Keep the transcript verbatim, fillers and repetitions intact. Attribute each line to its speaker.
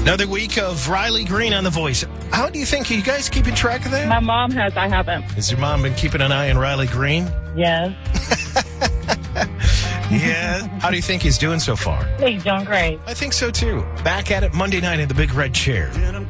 Speaker 1: Another week of Riley Green on The Voice. How do you think? Are you guys keeping track of that?
Speaker 2: My mom has. I haven't.
Speaker 1: Has your mom been keeping an eye on Riley Green?
Speaker 2: Yes.
Speaker 1: Yeah. How do you think he's doing so far?
Speaker 2: He's doing great.
Speaker 1: I think so, too. Back at it Monday night in the Big Red Chair.